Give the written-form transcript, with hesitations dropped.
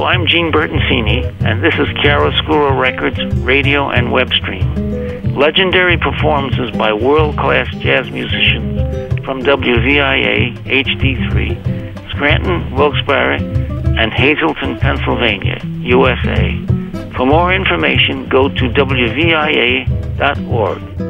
I'm Gene Bertoncini, and this is Chiaroscuro Records radio and web stream. Legendary performances by world-class jazz musicians from WVIA HD3, Scranton, Wilkes-Barre, and Hazleton, Pennsylvania, USA. For more information, go to WVIA.org.